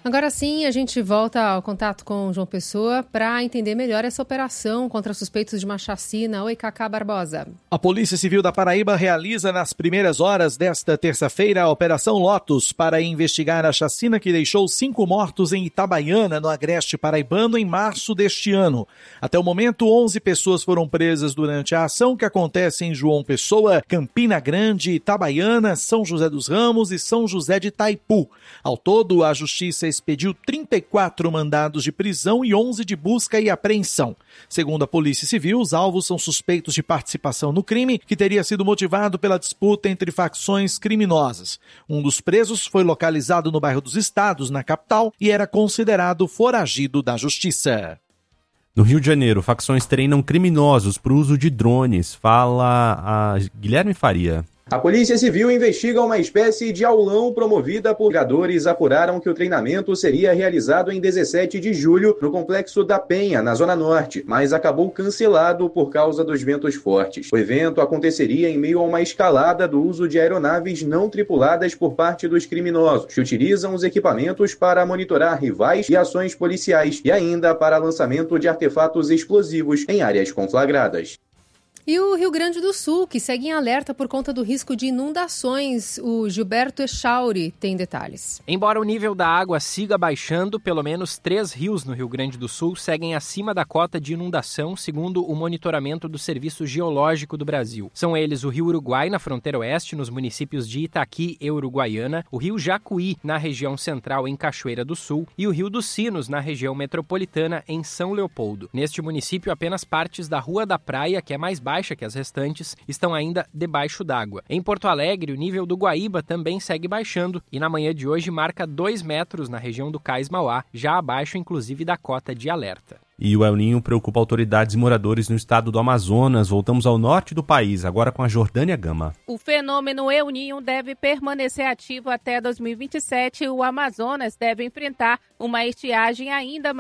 Agora sim, a gente volta ao contato com o João Pessoa para entender melhor essa operação contra suspeitos de uma chacina. Oi, Cacá Barbosa. A Polícia Civil da Paraíba realiza nas primeiras horas desta terça-feira a Operação Lotus para investigar a chacina que deixou 5 mortos em Itabaiana, no agreste paraibano, em março deste ano. Até o momento, 11 pessoas foram presas durante a ação que acontece em João Pessoa, Campina Grande, Itabaiana, São José dos Ramos e São José de Itaipu. Ao todo, a Justiça expediu 34 mandados de prisão e 11 de busca e apreensão. Segundo a Polícia Civil, os alvos são suspeitos de participação no crime, que teria sido motivado pela disputa entre facções criminosas. Um dos presos foi localizado no bairro dos Estados, na capital, e era considerado foragido da Justiça. No Rio de Janeiro, facções treinam criminosos para o uso de drones. Fala a Guilherme Faria. A Polícia Civil investiga uma espécie de aulão promovida por jogadores. Apuraram que o treinamento seria realizado em 17 de julho no Complexo da Penha, na Zona Norte, mas acabou cancelado por causa dos ventos fortes. O evento aconteceria em meio a uma escalada do uso de aeronaves não tripuladas por parte dos criminosos, que utilizam os equipamentos para monitorar rivais e ações policiais e ainda para lançamento de artefatos explosivos em áreas conflagradas. E o Rio Grande do Sul, que segue em alerta por conta do risco de inundações. O Gilberto Echauri tem detalhes. Embora o nível da água siga baixando, pelo menos 3 rios no Rio Grande do Sul seguem acima da cota de inundação, segundo o monitoramento do Serviço Geológico do Brasil. São eles o Rio Uruguai, na fronteira oeste, nos municípios de Itaqui e Uruguaiana, o Rio Jacuí, na região central, em Cachoeira do Sul, e o Rio dos Sinos, na região metropolitana, em São Leopoldo. Neste município, apenas partes da Rua da Praia, que é mais baixa que as restantes, estão ainda debaixo d'água. Em Porto Alegre, o nível do Guaíba também segue baixando e na manhã de hoje marca 2 metros na região do Cais Mauá, já abaixo inclusive da cota de alerta. E o El Ninho preocupa autoridades e moradores no estado do Amazonas. Voltamos ao norte do país, agora com a Jordânia Gama. O fenômeno El Ninho deve permanecer ativo até 2027. O Amazonas deve enfrentar uma estiagem ainda mais